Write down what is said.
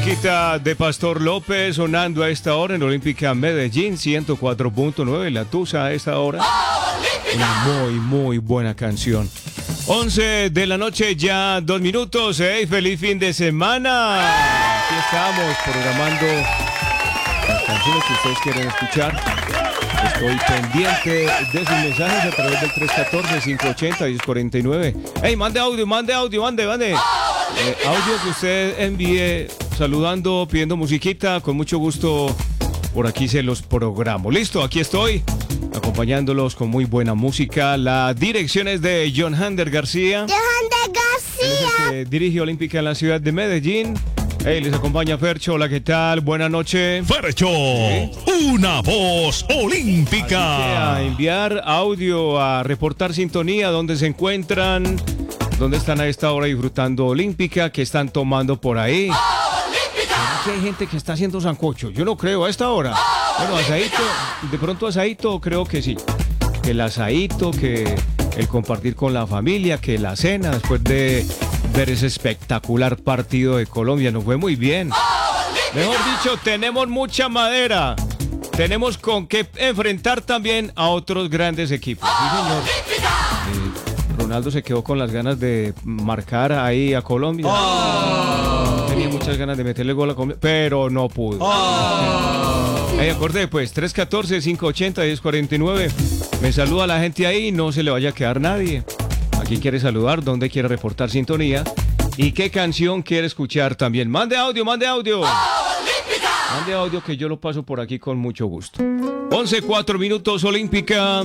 Quita de Pastor López sonando a esta hora en Olímpica Medellín 104.9, La Tusa a esta hora. Una muy buena canción. 11 de la noche, ya 2 minutos. ¡Hey! ¡Feliz fin de semana! Aquí estamos programando las canciones que ustedes quieren escuchar. Estoy pendiente de sus mensajes a través del 314-580-1049. ¡Hey! Mande audio. Audio que usted envíe saludando, pidiendo musiquita, con mucho gusto por aquí se los programo. Listo, aquí estoy, acompañándolos con muy buena música. La dirección es de John Hander García. John Hander García. Él es el que dirige Olímpica en la ciudad de Medellín. Hey, les acompaña Fercho. Hola, ¿qué tal? Buenas noches. Fercho, ¿sí? Una voz olímpica. Así que a enviar audio, a reportar sintonía, dónde se encuentran, dónde están a esta hora disfrutando Olímpica, qué están tomando por ahí. ¿Será que hay gente que está haciendo sancocho? Yo no creo a esta hora. Bueno, asadito, de pronto asadito, creo que sí. Que el asadito, que el compartir con la familia, que la cena después de ver ese espectacular partido de Colombia. Nos fue muy bien. Mejor dicho, tenemos mucha madera. Tenemos con qué enfrentar también a otros grandes equipos. Sí, señor. Ronaldo se quedó con las ganas de marcar ahí a Colombia. Tenía muchas ganas de meterle gol a Colombia, pero no pudo. Ahí acordé, pues, 314-580-1049. Me saluda la gente ahí, no se le vaya a quedar nadie. ¿Quién quiere saludar? ¿Dónde quiere reportar sintonía? ¿Y qué canción quiere escuchar también? ¡Mande audio! ¡Mande audio que yo lo paso por aquí con mucho gusto! 11:04 Olímpica.